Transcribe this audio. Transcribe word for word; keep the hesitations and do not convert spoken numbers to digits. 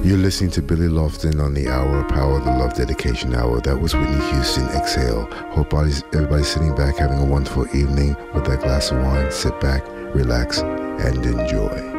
You're listening to Billy Lofton on the Hour, Power of the Love Dedication Hour. That was Whitney Houston, Exhale. Hope everybody's sitting back having a wonderful evening with that glass of wine. Sit back, relax, and enjoy.